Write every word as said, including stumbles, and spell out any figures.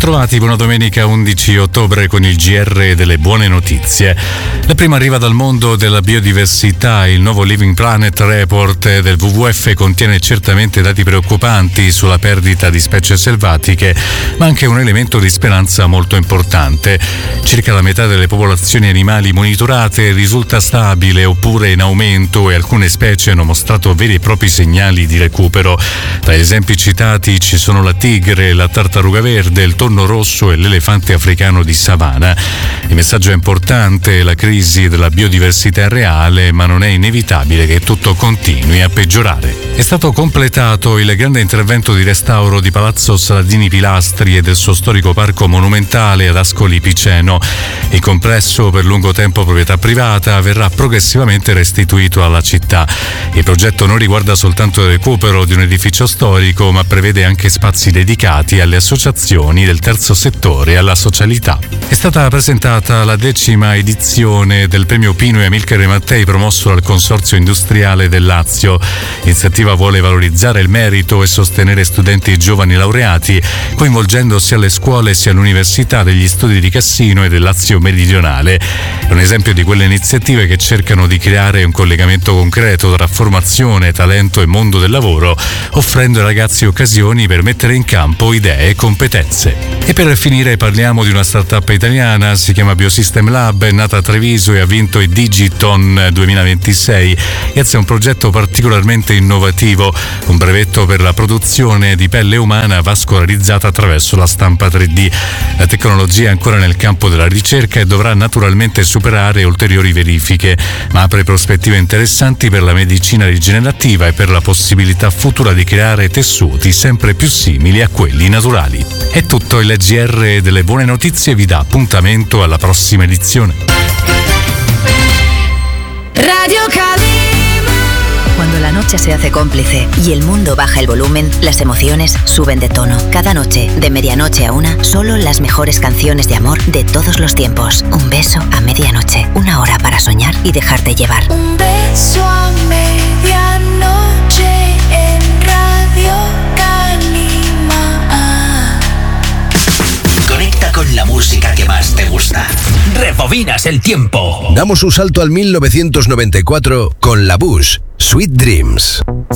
Bentrovati, buona domenica undici ottobre con il G R delle buone notizie. La prima arriva dal mondo della biodiversità. Il nuovo Living Planet Report del W W F contiene certamente dati preoccupanti sulla perdita di specie selvatiche, ma anche un elemento di speranza molto importante. Circa la metà delle popolazioni animali monitorate risulta stabile oppure in aumento e alcune specie hanno mostrato veri e propri segnali di recupero. Tra gli esempi citati ci sono la tigre, la tartaruga verde, il tonno rosso e l'elefante africano di savana. Il messaggio è importante: la crisi della biodiversità è reale, ma non è inevitabile che tutto continui a peggiorare. È stato completato il grande intervento di restauro di Palazzo Saladini Pilastri e del suo storico parco monumentale ad Ascoli Piceno. Il complesso, per lungo tempo proprietà privata, verrà progressivamente restituito alla città. Il progetto non riguarda soltanto il recupero di un edificio storico, ma prevede anche spazi dedicati alle associazioni del terzo settore e alla socialità. È stata presentata la decima edizione del premio Pino e Amilcare Mattei promosso dal Consorzio Industriale del Lazio. L'iniziativa vuole valorizzare il merito e sostenere studenti e giovani laureati, coinvolgendo sia le scuole sia l'Università degli Studi di Cassino e del Lazio Meridionale. È un esempio di quelle iniziative che cercano di creare un collegamento concreto tra formazione, talento e mondo del lavoro, offrendo ai ragazzi occasioni per mettere in campo idee e competenze. E per finire parliamo di una startup italiana, si chiama Biosystem Lab, è nata a Treviso e ha vinto i Digiton duemilaventisei. Grazie a un progetto particolarmente innovativo, un brevetto per la produzione di pelle umana vascolarizzata attraverso la stampa tre D. La tecnologia è ancora nel campo della ricerca e dovrà naturalmente superare ulteriori verifiche, ma apre prospettive interessanti per la medicina rigenerativa e per la possibilità futura di creare tessuti sempre più simili a quelli naturali. È tutto. Il G R delle buone notizie vi dà appuntamento alla prossima edizione. Radio Calima. Cuando la noche se hace cómplice y el mundo baja el volumen, las emociones suben de tono. Cada noche, de medianoche a una, solo las mejores canciones de amor de todos los tiempos. Un beso a medianoche, una hora para soñar y dejarte llevar. Un beso a medianoche en Radio Calima. Conecta con la música que más te gusta. Rebobinas el tiempo. Damos un salto al mil novecientos noventa y cuatro con La Bush, Sweet Dreams.